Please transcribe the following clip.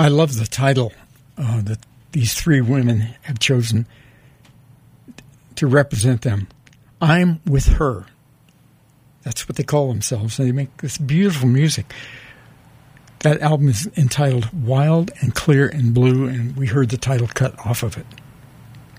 I love the title that these three women have chosen to represent them. I'm with her. That's what they call themselves. And they make this beautiful music. That album is entitled Wild and Clear and Blue, and we heard the title cut off of it.